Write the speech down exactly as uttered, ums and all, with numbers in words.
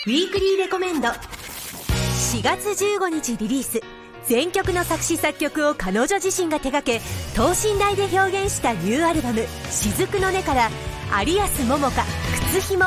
ウィークリーレコメンド。しがつじゅうごにちリリース、全曲の作詞作曲を彼女自身が手掛け、等身大で表現したニューアルバム「雫の音」から有安桃香、靴ひも。